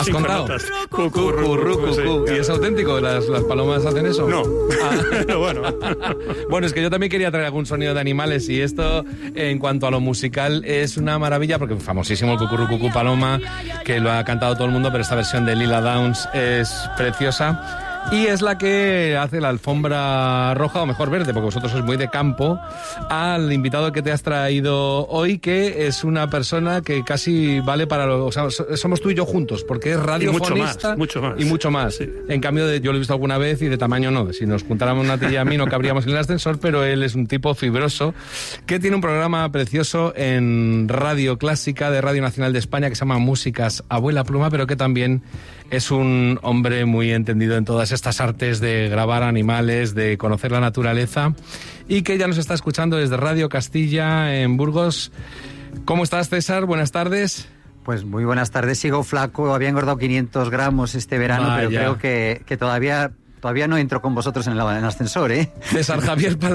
has contado? notas. Cucú. ¿Y es auténtico? ¿Las palomas hacen eso? No, pero bueno. Bueno, es que yo también quería traer algún sonido de animales y esto, en cuanto a lo musical, es una maravilla porque famosísimo el Cucurrucucú Paloma, que lo ha cantado todo el mundo, pero esta versión de Lila Downs es preciosa. Y es la que hace la alfombra roja, o mejor verde, porque vosotros sois muy de campo, al invitado que te has traído hoy, que es una persona que casi vale para lo... O sea, somos tú y yo juntos, porque es radiofonista mucho más. y mucho más. Sí. En cambio, yo lo he visto alguna vez y de tamaño no. Si nos juntáramos Nati y a mí no cabríamos en el ascensor, pero él es un tipo fibroso que tiene un programa precioso en Radio Clásica de Radio Nacional de España que se llama Músicas Abuela Pluma, pero que también es un hombre muy entendido en todas estas artes de grabar animales, de conocer la naturaleza, y que ya nos está escuchando desde Radio Castilla en Burgos. ¿Cómo estás, César? Buenas tardes. Pues muy buenas tardes. Sigo flaco, había engordado 500 gramos este verano, Vaya. pero creo que todavía no entro con vosotros en el ascensor, ¿eh? César Javier